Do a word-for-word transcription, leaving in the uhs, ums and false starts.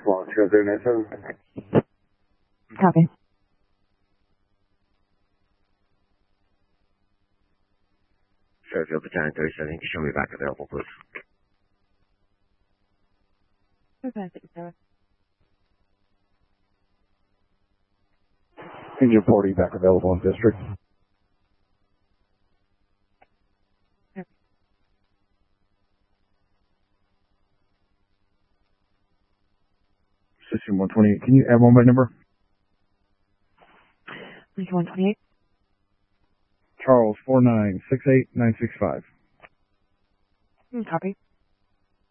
one, zero zero nine seven. Copy. Fairfield to nine thirty-seven. Can you show me back available, please? Engine forty back available in district. System one twenty-eight. Can you add one by number? Lincoln one twenty-eight. Charles four nine six eight nine six five. Copy.